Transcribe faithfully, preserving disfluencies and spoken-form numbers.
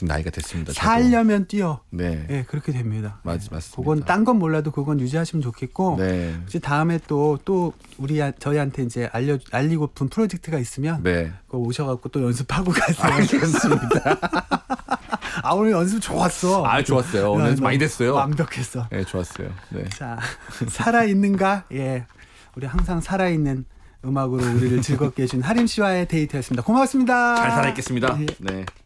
지금 나이가 됐습니다. 저도. 살려면 뛰어. 네. 네, 그렇게 됩니다. 맞, 네. 맞습니다. 그건 딴 건 몰라도 그건 유지하시면 좋겠고. 네. 혹시 다음에 또, 또 우리, 저희한테 이제 알려, 알리고픈 프로젝트가 있으면. 네. 그거 오셔갖고 또 연습하고 가세요. 알겠습니다. 아, 오늘 연습 좋았어. 아, 좋았어요. 오늘 연습 많이 됐어요. 완벽했어. 네, 좋았어요. 네. 자, 살아있는가? 예. 우리 항상 살아있는 음악으로 우리를 즐겁게 해준 하림 씨와의 데이트였습니다. 고맙습니다. 잘 살아있겠습니다. 네. 네.